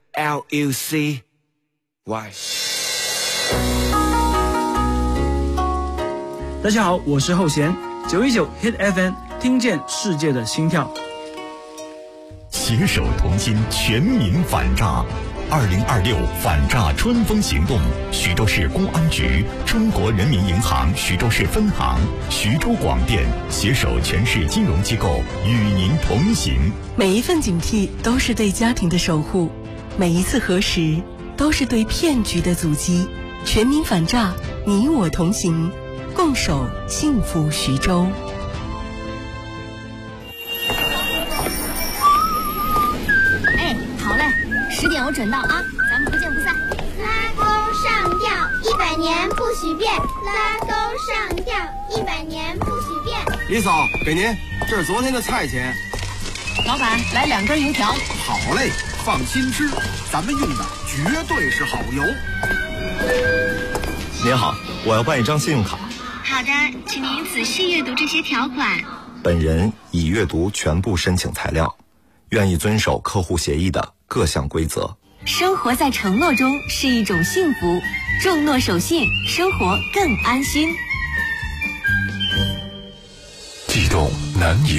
LUCY。 大家好，我是后弦，919 Hit FM， 听见世界的心跳。 携手同心，全民反诈。2026反诈春风行动，徐州市公安局、中国人民银行徐州市分行、徐州广电携手全市金融机构与您同行。 每一份警惕都是对家庭的守护，每一次核实都是对骗局的阻击。全民反诈，你我同行，共守幸福徐州。 哎，好嘞，10点我准到啊，咱们不见不散。 拉钩上吊，100年不许变。拉钩上吊，100年不许变。 李嫂，给您，这是昨天的菜钱。 老板，来2根油条。 好嘞，放心吃，咱们用的绝对是好油。 您好，我要办一张信用卡。 好的，请您仔细阅读这些条款。 本人已阅读全部申请材料，愿意遵守客户协议的各项规则。 生活在承诺中是一种幸福，重诺守信，生活更安心。 悸动难以